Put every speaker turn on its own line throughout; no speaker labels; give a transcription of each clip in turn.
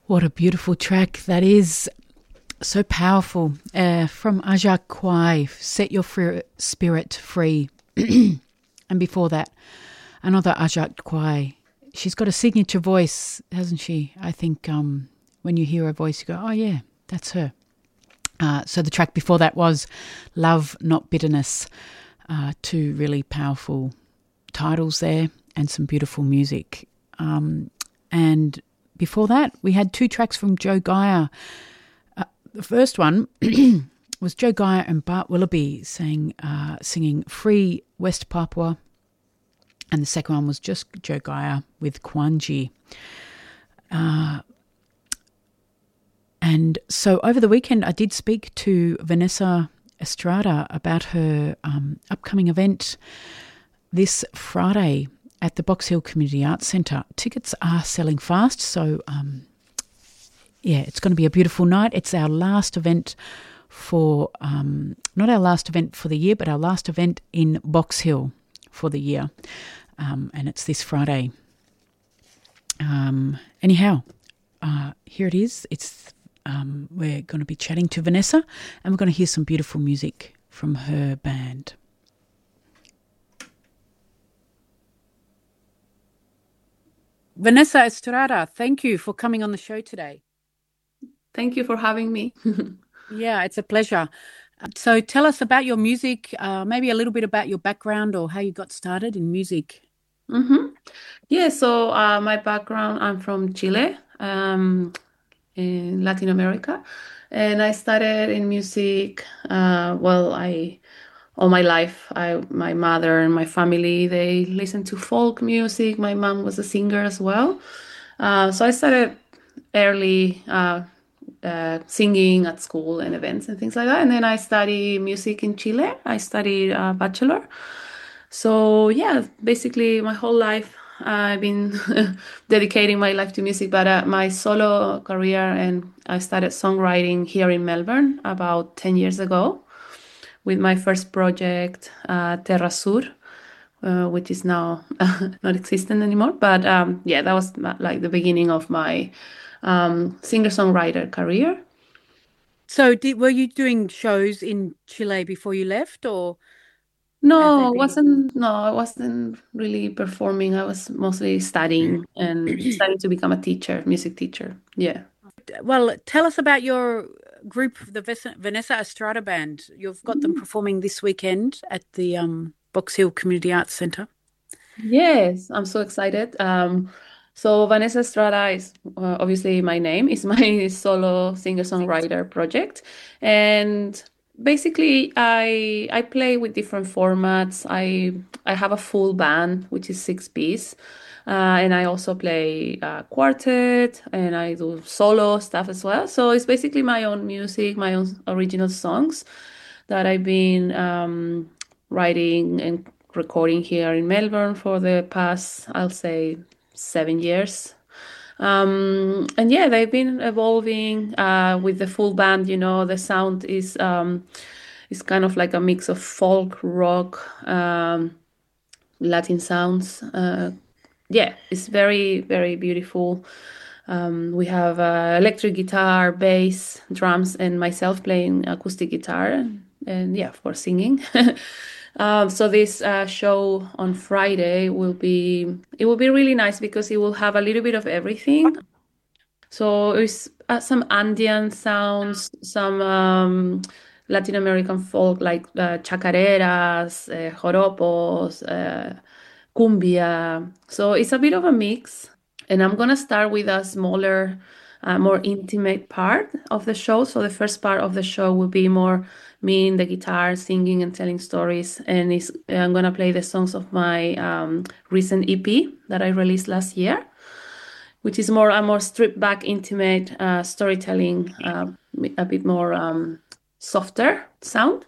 What a beautiful track that is. So powerful. From Aja Kwai, Set Your Spirit Free. And before that, another Aja Kwai. She's got a signature voice, hasn't she? I think when you hear her voice, you go, oh yeah, that's her. So the track before that was Love, Not Bitterness. Two really powerful titles there and some beautiful music. And before that, we had two tracks from Joe Geyer. The first one was Joe Geyer and Bart Willoughby singing Free West Papua. And the second one was just Joe Geyer with Kwanji. And so over the weekend, I did speak to Vanessa Estrada about her upcoming event this Friday at the Box Hill Community Arts Centre. Tickets are selling fast, so it's going to be a beautiful night. It's our last event for, not our last event for the year, but our last event in Box Hill for the year. And it's this Friday. Anyhow, here it is. We're going to be chatting to Vanessa, and we're going to hear some beautiful music from her band. Vanessa Estrada, thank you for coming on the show today.
Thank you for having me.
Yeah, it's a pleasure. So tell us about your music, maybe a little bit about your background or how you got started in music.
Mm-hmm. Yeah, so my background, I'm from Chile, in Latin America, and I started in music, all my life, my mother and my family, they listened to folk music. My mom was a singer as well. So I started early singing at school and events and things like that. And then I studied music in Chile. I studied bachelor. So yeah, basically my whole life I've been dedicating my life to music, but my solo career, and I started songwriting here in Melbourne about 10 years ago with my first project, Terra Sur, which is now not existent anymore. But that was like the beginning of my singer-songwriter career.
So were you doing shows in Chile before you left, or?
No, I wasn't really performing. I was mostly studying and studying to become a teacher, music teacher. Yeah.
Well, tell us about your group, the Vanessa Estrada Band. You've got them performing this weekend at the Box Hill Community Arts Centre.
Yes, I'm so excited. So Vanessa Estrada is obviously my name. It's my solo singer-songwriter project. And basically I play with different formats. I have a full band, which is 6 piece. And I also play quartet, and I do solo stuff as well. So it's basically my own music, my own original songs that I've been writing and recording here in Melbourne for the past, I'll say, 7 years. And yeah, they've been evolving with the full band. You know, the sound is kind of like a mix of folk, rock, Latin sounds. It's very, very beautiful. We have electric guitar, bass, drums, and myself playing acoustic guitar, and of course, singing. So this show on Friday will be really nice because it will have a little bit of everything. So it's some Andean sounds, some Latin American folk like chacareras, joropos, cumbia. So it's a bit of a mix. And I'm gonna start with a smaller, more intimate part of the show. So the first part of the show will be more me in the guitar singing and telling stories, and I'm gonna play the songs of my recent EP that I released last year, which is a more stripped back, intimate storytelling, a bit more softer sound.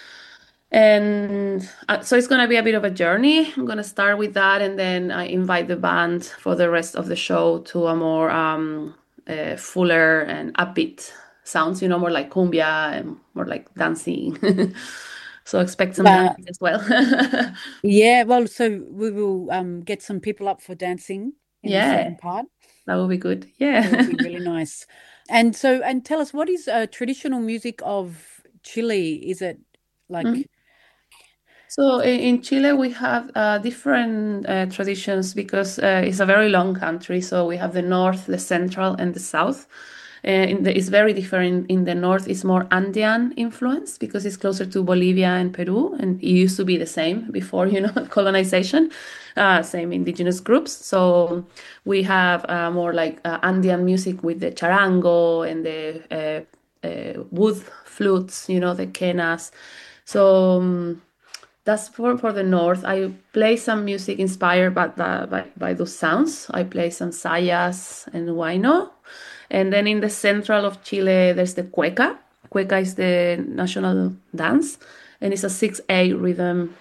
And so it's gonna be a bit of a journey. I'm gonna start with that, and then I invite the band for the rest of the show to a more fuller and upbeat sounds, more like cumbia and more like dancing. So expect some dancing as well.
Yeah, well, so we will get some people up for dancing. in the
Yeah,
southern part.
that would be good.
That would
Yeah.
be really nice. And so, and tell us, what is traditional music of Chile? Is it like,
So in Chile, we have different traditions because it's a very long country. So we have the north, the central, and the south. It's very different. In the north, it's more Andean influence because it's closer to Bolivia and Peru, and it used to be the same before, colonization. Same indigenous groups. So we have more like Andean music with the charango and the wood flutes, the quenas. So. That's for the north. I play some music inspired by those sounds. I play some sayas and huayno. And then in the central of Chile, there's the cueca. Cueca is the national dance, and it's a 6/8 rhythm.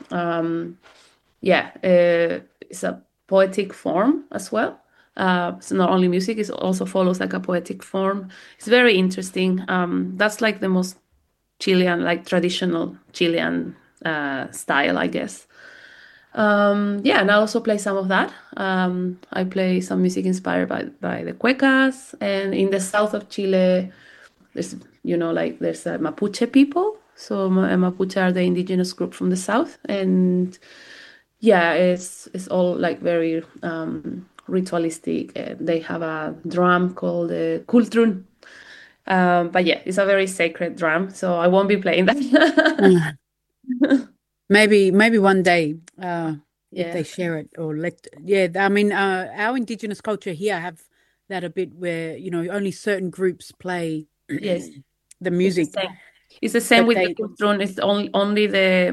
It's a poetic form as well. So not only music, it also follows like a poetic form. It's very interesting. That's like the most Chilean, like traditional Chilean style, I guess. Yeah, and I also play some of that. I play some music inspired by the cuecas, and in the south of Chile, there's there's Mapuche people. So Mapuche are the indigenous group from the south, and yeah, it's all like very ritualistic. They have a drum called the kultrun. But yeah, it's a very sacred drum, so I won't be playing that.
uh, maybe one day, if they
Yeah.
share it or let, yeah, I mean, our indigenous culture here have that a bit where, only certain groups play
Yes.
the
It's the
music,
same. It's the same
but
with the
they,
cultron. It's only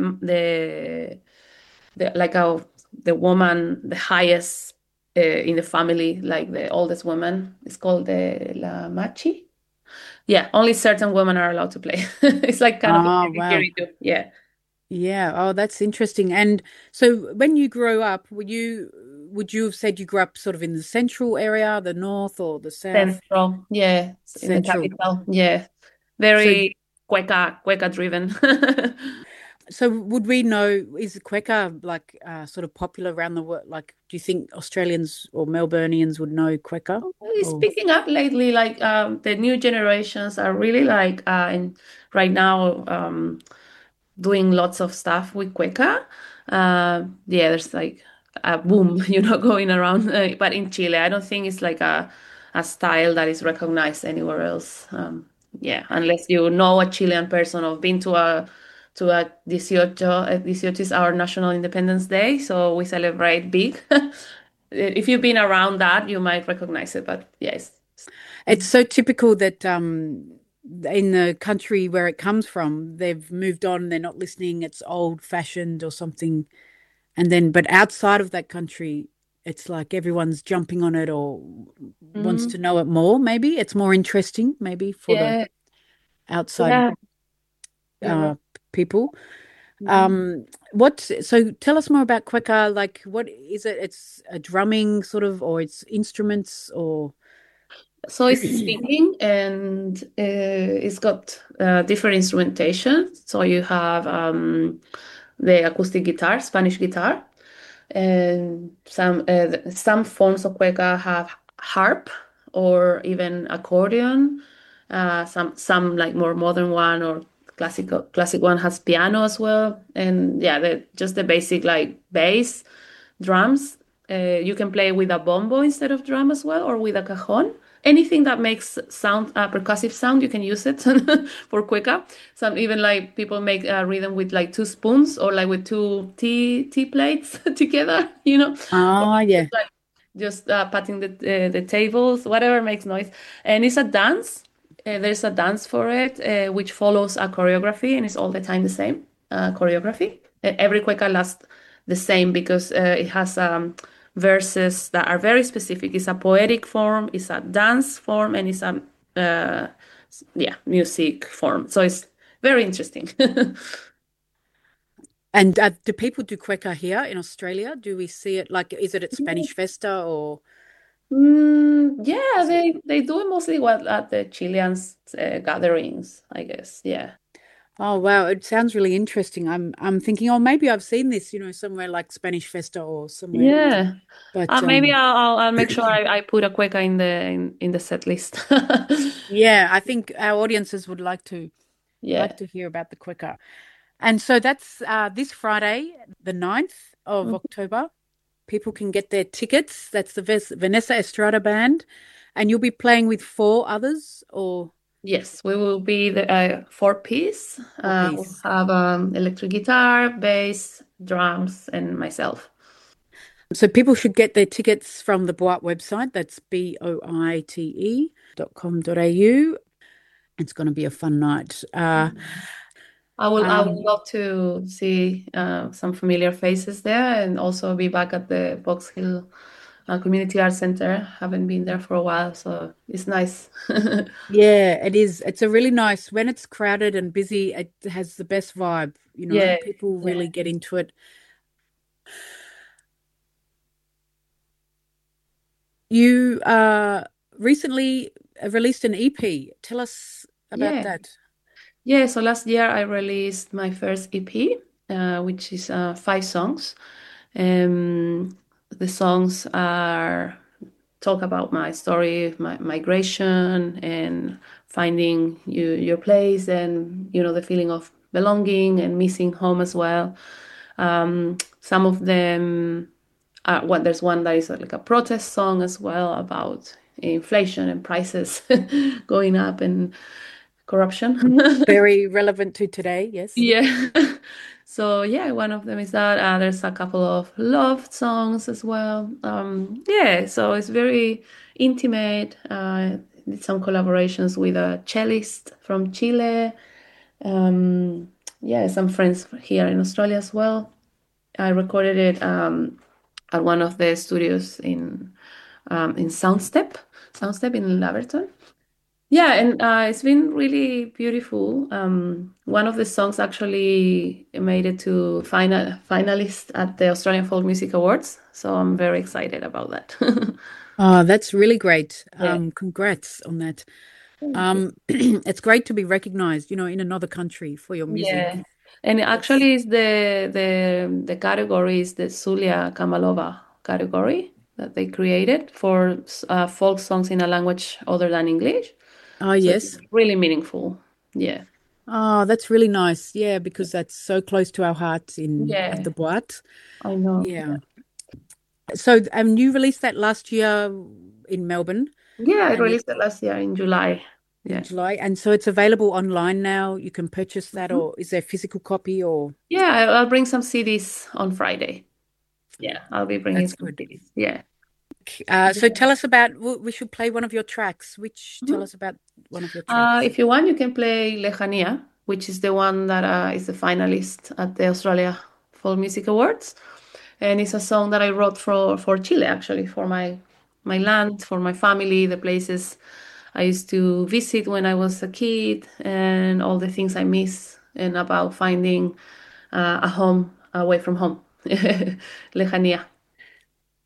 the like the woman, the highest in the family, like the oldest woman. It's called the la machi. Yeah, only certain women are allowed to play. It's like kind of
oh,
like
wow.
a too. Yeah,
Yeah. Oh, that's interesting. And so when you grew up, would you have said you grew up sort of in the central area, the north or the south?
central. Yeah, in the
Central.
capital. Yeah,
So
very Cueca driven.
So would we know, is Quekka like sort of popular around the world? Like, do you think Australians or Melburnians would know Quekka?
It's
Or
picking up lately. Like the new generations are really like right now doing lots of stuff with Cueca. Yeah, there's like a boom, going around. But in Chile, I don't think it's like a style that is recognized anywhere else. Yeah, unless you know a Chilean person or been to a 18. 18 is our National Independence Day, so we celebrate big. If you've been around that, you might recognize it. But yes.
it's so typical that in the country where it comes from, they've moved on, they're not listening, it's old fashioned or something. And then, but outside of that country, it's like everyone's jumping on it or wants
Mhm.
to know it more, maybe. It's more interesting, maybe, for the
Yeah,
outside
yeah, you're right.
uh, people.
Mhm.
So tell us more about Quecca. Like, what is it? It's a drumming sort of, or it's instruments, or
So it's speaking and it's got different instrumentation. So you have the acoustic guitar, Spanish guitar, and some forms of cueca have harp or even accordion. Some like more modern one or classic one has piano as well. And yeah, just the basic like bass, drums. You can play with a bombo instead of drum as well, or with a cajon. Anything that makes sound, percussive sound, you can use it for cueca. Some even like people make a rhythm with like two spoons or like with two tea plates together, or
yeah.
just patting the tables, whatever makes noise. And it's a dance. There's a dance for it, which follows a choreography, and it's all the time the same choreography. Every cueca lasts the same because it has verses that are very specific. It's a poetic form, it's a dance form, and it's a uh, music form. So it's very interesting.
And do people do Quecca here in Australia? Do we see it like, is it at Spanish Festa or
Yeah, they do it mostly what at the Chilean gatherings, I guess. Yeah.
Oh wow, it sounds really interesting. I'm thinking, oh, maybe I've seen this, somewhere like Spanish Festa or somewhere.
Yeah.
But
Maybe I'll make sure I put a cueca in the set list.
yeah, I think our audiences would like
Yeah.
to hear about the Quecker. And so that's this Friday, the 9th of
Mhm.
October. People can get their tickets. That's the Vanessa Estrada Band. And you'll be playing with four others or
Yes, we will be the four-piece.
four
We'll
piece.
have electric guitar, bass, drums, and myself.
So people should get their tickets from the Boite website. That's boite.com.au. It's going to be a fun night.
I would
Um,
love to see some familiar faces there and also be back at the Box Hill Community Arts Center. Haven't been there for a while, so it's nice.
yeah, it is. It's a really nice, when it's crowded and busy, it has the best vibe,
Yeah,
people
yeah.
really get into it. You recently released an EP. Tell us about
Yeah.
that.
Yeah, so last year I released my first EP, which is 5 songs. The songs are talk about my story, my migration, and finding your place, and the feeling of belonging and missing home as well. Some of them are there's one that is like a protest song as well about inflation and prices going up and corruption.
Very relevant to today, yes.
Yeah. So yeah, one of them is that. There's a couple of love songs as well. Yeah, so it's very intimate. Did some collaborations with a cellist from Chile. Yeah, some friends here in Australia as well. I recorded it at one of the studios in Soundstep in Laverton. Yeah, and it's been really beautiful. One of the songs actually made it to finalist at the Australian Folk Music Awards, so I'm very excited about that.
Oh, that's really great.
Yeah,
Congrats on that.
thank you.
It's great to be recognized, in another country for your music.
Yeah, and
That's
actually, is the category is the Zulia Kamalova category that they created for folk songs in a language other than English.
oh
So it's
yes.
really meaningful. Yeah,
Oh, that's really nice. Yeah, because that's so close to our hearts in at
yeah,
the Boite.
I know.
Yeah. So, you released that last year in Melbourne,
Yeah, I
and
released it last year in July.
in
Yeah.
July, and so it's available online now. You can purchase that,
Mhm.
or is there a physical copy? Or
Yeah, I'll bring some CDs on Friday. Yeah, I'll be bringing
that's
some
good.
CDs. Yeah.
So
Yeah.
tell us about. We should play one of your tracks. Tell
Mhm.
us about one of your tracks.
If you want, you can play Lejanía, which is the one that is the finalist at the Australia Folk Music Awards. And it's a song that I wrote for Chile, actually, for my land, for my family, the places I used to visit when I was a kid, and all the things I miss, and about finding a home away from home. Lejanía.